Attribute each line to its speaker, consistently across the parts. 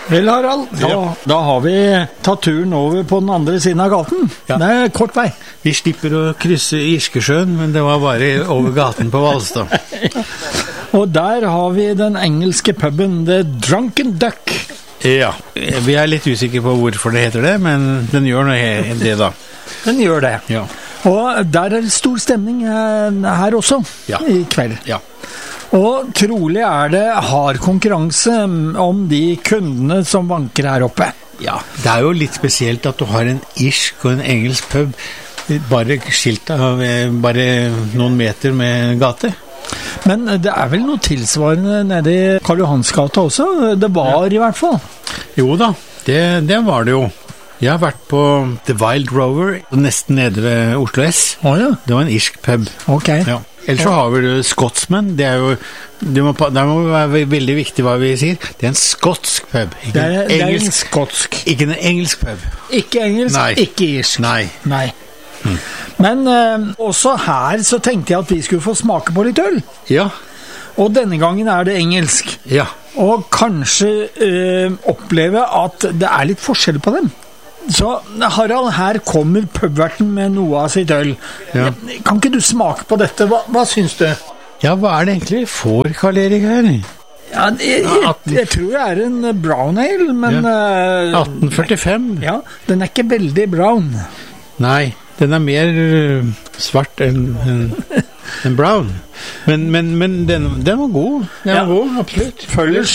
Speaker 1: Vel, Harald, da har vi tatt turen over på den andre siden av gaten.
Speaker 2: Ja.
Speaker 1: Det er kort vei.
Speaker 2: Vi slipper å krysse Irskesjøen, men det var bare over gaten på Hvalstad.
Speaker 1: Og der har vi den engelske puben The Drunken Duck.
Speaker 2: Ja, vi er litt usikre på hvorfor det heter det, men den gjør det da.
Speaker 1: Den gjør det.
Speaker 2: Ja.
Speaker 1: Og der er det stor stemning her også, i kveld.
Speaker 2: Ja.
Speaker 1: Og trolig er det hard konkurranse om de kundene som vanker her oppe.
Speaker 2: Ja, det er jo litt spesielt at du har en irsk og en engelsk pub, bare skilt av bare noen meter med gate.
Speaker 1: Men det er vel noe tilsvarende nede i Karl Johans gate også? Det var i hvert fall.
Speaker 2: Jo da, det var det jo. Jeg har vært på The Wild Rover, nesten nede ved Oslo S.
Speaker 1: Ja.
Speaker 2: Det var en irsk pub.
Speaker 1: Ok.
Speaker 2: Ja. Ellers så har vi Scotsman. Det er jo, det må være veldig viktig hva vi sier. Det er en skotsk pub.
Speaker 1: Det er en skotsk.
Speaker 2: Ikke en engelsk pub.
Speaker 1: Ikke engelsk,
Speaker 2: Nei.
Speaker 1: ikke irsk.
Speaker 2: Nei.
Speaker 1: Men også her så tenkte jeg at vi skulle få smake på litt øl.
Speaker 2: Ja.
Speaker 1: Og denne gangen er det engelsk.
Speaker 2: Ja.
Speaker 1: Og kanskje oppleve at det er litt forskjell på dem. Så Harald, her kommer pubverten med noe av sitt øl.
Speaker 2: Ja.
Speaker 1: Kan ikke du smake på dette? Hva syns du?
Speaker 2: Ja, hva er det egentlig vi får, Karl Erik, her?
Speaker 1: Ja, jeg tror det er en brown ale, men...
Speaker 2: 1845?
Speaker 1: Ja, den er ikke veldig brown.
Speaker 2: Nei, den er mer svart enn brown. Men den var god. Den var god, absolutt.
Speaker 1: Følgers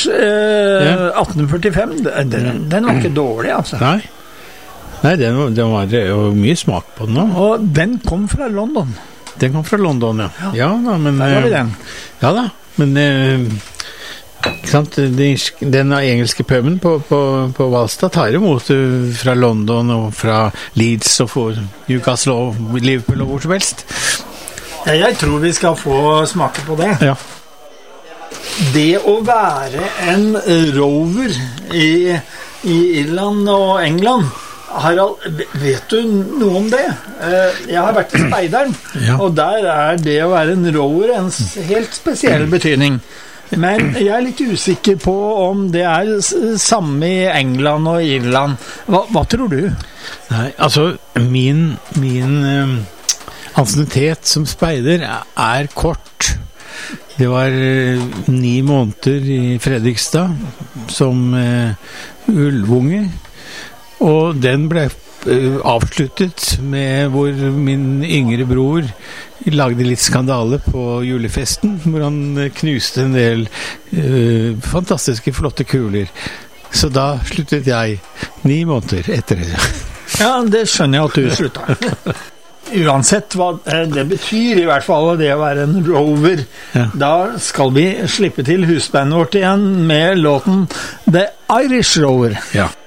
Speaker 1: 1845, den var ikke dårlig, altså.
Speaker 2: Nei, den var jo mye smak på den nå.
Speaker 1: Og den kom fra London.
Speaker 2: Den kom fra London, ja. Ja da, men...
Speaker 1: Der har vi den.
Speaker 2: Ja da, men... ikke sant? Den engelske puben på Hvalstad tar imot fra London og fra Leeds og for Newcastle og Liverpool og hvor som helst.
Speaker 1: Ja, jeg tror vi skal få smake på det.
Speaker 2: Ja.
Speaker 1: Det å være en rover i Irland og England, Harald, vet du noe om det? Jeg har vært i Speideren, og der er det å være en rover en helt spesiell betydning. Men jeg er litt usikker på om det er samme i England og Irland. Hva tror du?
Speaker 2: Nei, altså, min ansiennitet som speider er kort. Det var 9 måneder i Fredrikstad som ulvunge, og den ble avsluttet med hvor min yngre bror lagde litt skandale på julefesten, hvor han knuste en del fantastiske, flotte kuler. Så da sluttet jeg 9 måneder etter det.
Speaker 1: Ja, det skjønner jeg at du slutta. Uansett hva det betyr, i hvert fall det å være en rover, da skal vi slippe til husbandet vårt igjen med låten The Irish Rover.
Speaker 2: Ja.